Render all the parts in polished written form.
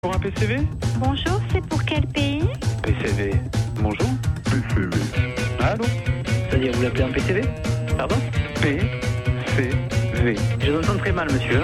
Pour un PCV? Bonjour, c'est pour quel pays? PCV. Bonjour. PCV. Allô? C'est-à-dire, vous l'appelez un PCV? Pardon? PCV. Je vous entends très mal, monsieur.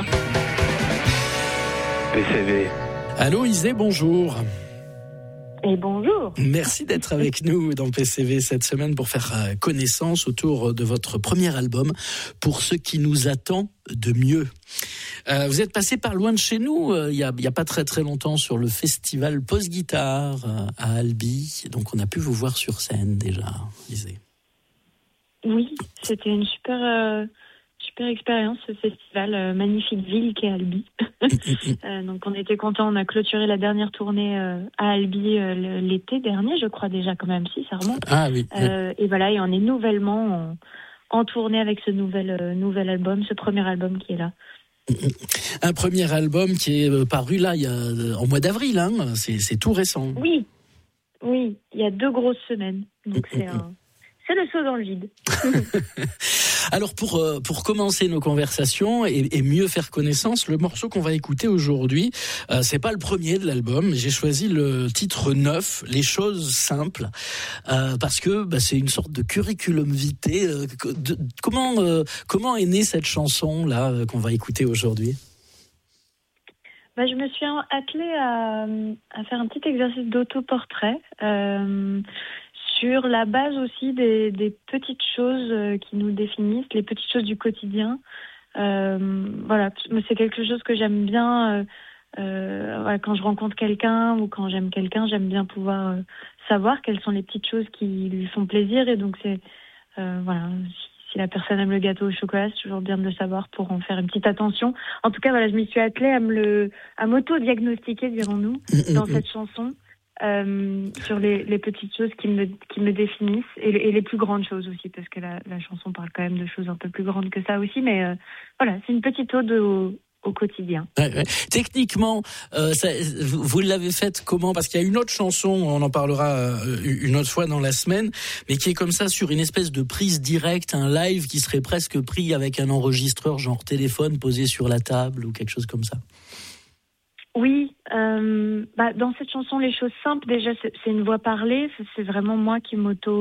PCV. Allô Isée, bonjour. Et bonjour. Merci d'être avec nous dans PCV cette semaine pour faire connaissance autour de votre premier album, Pour ce qui nous attend de mieux. Vous êtes passé par loin de chez nous il y a pas très très longtemps sur le festival Post-Guitare à Albi, donc on a pu vous voir sur scène déjà, Isée. Oui, c'était une super expérience, ce festival, magnifique ville qu'est Albi. Donc on était contents, on a clôturé la dernière tournée à Albi l'été dernier, je crois déjà quand même, si ça remonte. Ah oui. Et voilà, et on est nouvellement en tournée avec ce nouvel album, ce premier album qui est là. Un premier album qui est paru là en mois d'avril, hein. C'est tout récent. Oui, il y a 2 grosses semaines, donc c'est le saut dans le vide. Alors pour commencer nos conversations et mieux faire connaissance, le morceau qu'on va écouter aujourd'hui, c'est pas le premier de l'album. J'ai choisi le titre 9, Les choses simples, parce que c'est une sorte de curriculum vitae. Comment est née cette chanson là qu'on va écouter aujourd'hui? Je me suis attelée à faire un petit exercice d'autoportrait. Sur la base aussi des petites choses qui nous définissent, les petites choses du quotidien. Voilà, c'est quelque chose que j'aime bien quand je rencontre quelqu'un ou quand j'aime quelqu'un, j'aime bien pouvoir savoir quelles sont les petites choses qui lui font plaisir. Et donc c'est voilà, si la personne aime le gâteau au chocolat, c'est toujours bien de le savoir pour en faire une petite attention. En tout cas, voilà, je m'y suis attelée à m'auto-diagnostiquer, dirons-nous, dans cette chanson. Sur les petites choses qui me définissent et les plus grandes choses aussi, parce que la chanson parle quand même de choses un peu plus grandes que ça aussi, mais voilà, c'est une petite ode au quotidien. Ouais. Techniquement, vous l'avez faite comment? Parce qu'il y a une autre chanson, on en parlera une autre fois dans la semaine, mais qui est comme ça sur une espèce de prise directe, un live qui serait presque pris avec un enregistreur genre téléphone posé sur la table ou quelque chose comme ça. Oui, dans cette chanson, Les choses simples, déjà, c'est une voix parlée. C'est vraiment moi qui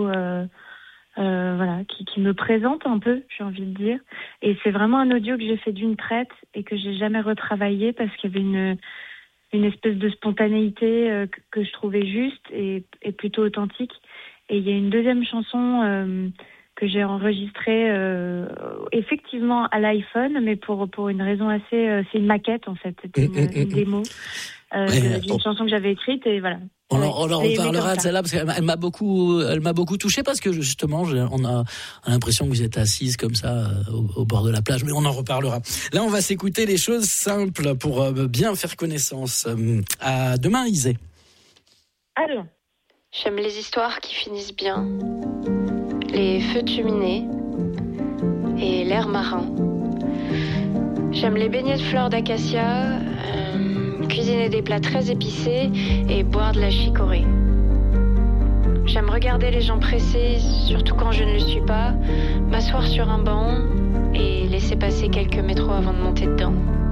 qui me présente un peu, j'ai envie de dire. Et c'est vraiment un audio que j'ai fait d'une traite et que j'ai jamais retravaillé parce qu'il y avait une espèce de spontanéité que je trouvais juste et plutôt authentique. Et il y a une deuxième chanson que j'ai enregistrée effectivement à l'iPhone, mais pour une raison assez... c'est une maquette, en fait. C'était une démo d'une chanson que j'avais écrite, et voilà. On en reparlera de celle-là, parce qu'elle m'a beaucoup touché, parce que justement, on a l'impression que vous êtes assise comme ça, au bord de la plage, mais on en reparlera. Là, on va s'écouter Les choses simples pour bien faire connaissance. À demain, Isée. Allô. J'aime les histoires qui finissent bien. Les feux de cheminée et l'air marin. J'aime les beignets de fleurs d'acacia, cuisiner des plats très épicés et boire de la chicorée. J'aime regarder les gens pressés, surtout quand je ne le suis pas, m'asseoir sur un banc et laisser passer quelques métros avant de monter dedans.